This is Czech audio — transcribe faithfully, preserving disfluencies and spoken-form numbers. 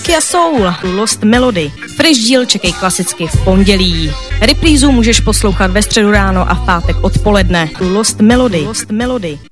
Funky a soul, Lost Melody. Fresh díl čekej klasicky v pondělí. Reprízu můžeš poslouchat ve středu ráno a v pátek odpoledne. Lost Melody. Lost Melody.